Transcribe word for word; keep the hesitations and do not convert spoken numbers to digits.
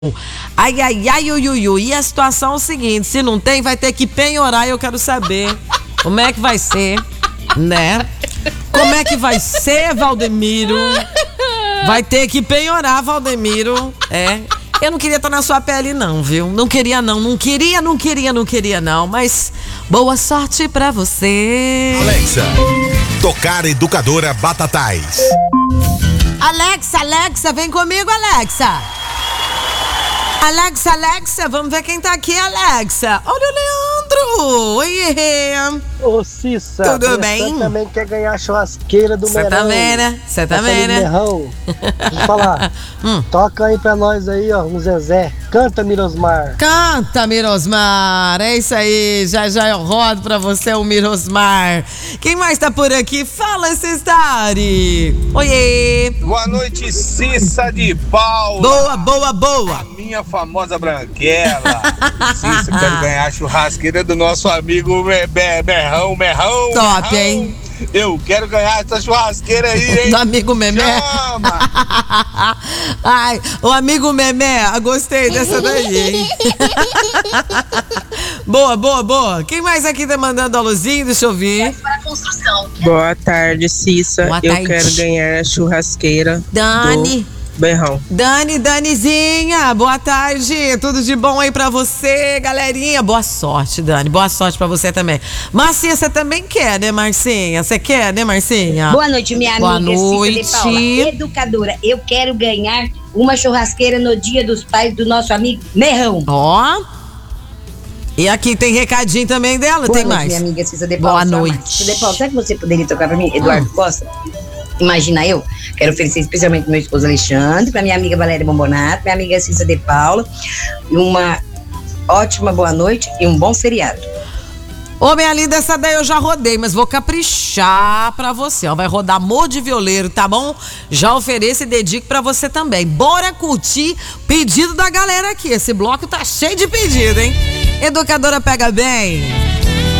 Ai, ai, ai, ui, ui, ui. E a situação é o seguinte, se não tem, vai ter que penhorar e eu quero saber como é que vai ser, né? Como é que vai ser, Valdemiro? Vai ter que penhorar, Valdemiro. É. Eu não queria estar na sua pele, não, viu? Não queria, não. Não queria, não queria, não queria, não. Mas boa sorte pra você. Alexa, tocar educadora Batatais. Alexa, Alexa, vem comigo, Alexa. Alexa, Alexa, vamos ver quem tá aqui, Alexa. Olha o Leandro. Oi, Ô, Cissa, tudo bem? Você também quer ganhar a churrasqueira do Merão. Você também, né? Você também, né? Merão. Deixa eu falar. hum. Toca aí pra nós aí, ó, um Zezé. Canta, Mirosmar. Canta, Mirosmar. É isso aí. Já já eu rodo pra você o Mirosmar. Quem mais tá por aqui? Fala, Cestari. Oiê. Boa noite, Cissa de Paula. Boa, boa, boa. A minha famosa branquela. Cissa, quero ganhar a churrasqueira do nosso amigo Be Be Berrão, Merrão. Top, Merrão. hein? Eu quero ganhar essa churrasqueira aí, hein? Do amigo Memé. Chama. Ai, o amigo Memé, eu gostei dessa daí, hein? Boa, boa, boa. Quem mais aqui tá mandando a luzinha? Deixa eu ver. Boa tarde, Cissa. Boa eu tarde. quero ganhar a churrasqueira Dani. do Berrão. Dani, Danizinha, boa tarde, tudo de bom aí pra você, galerinha, boa sorte, Dani, boa sorte pra você também. Marcinha, você também quer, né, Marcinha? Você quer, né, Marcinha? Boa noite, minha Boa amiga noite. Cissa de Paula, educadora. Eu quero ganhar uma churrasqueira no Dia dos Pais do nosso amigo Merrão. Ó, e aqui tem recadinho também dela, Boa tem noite, mais? minha amiga Cissa de Paula. Boa sua noite. mãe. Cissa de Paula, será que você poderia tocar pra mim, Eduardo Hum. Costa? Imagina eu, quero oferecer especialmente pro meu esposo Alexandre, pra minha amiga Valéria Bombonato, minha amiga Cissa de Paula, uma ótima boa noite e um bom feriado. Ô, minha linda, essa daí eu já rodei, mas vou caprichar pra você, ó. Vai rodar Amor de Violeiro, tá bom? Já ofereço e dedico pra você também. Bora curtir pedido da galera aqui. Esse bloco tá cheio de pedido, hein? Educadora pega bem.